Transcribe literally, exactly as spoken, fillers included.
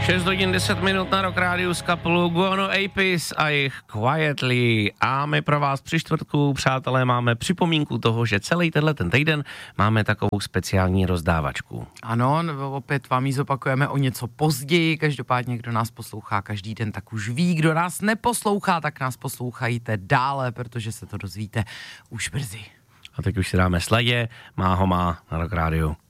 šest hodin deset minut na Rock Rádiu z kapelu Guano Apis a jejich Quietly. A my pro vás při čtvrtku, přátelé, máme připomínku toho, že celý tenhle ten týden máme takovou speciální rozdávačku. Ano, opět vám ji zopakujeme o něco později. Každopádně, kdo nás poslouchá každý den, tak už ví. Kdo nás neposlouchá, tak nás poslouchajte dále, protože se to dozvíte už brzy. A teď už si dáme sledě, má ho má na Rock Rádiu.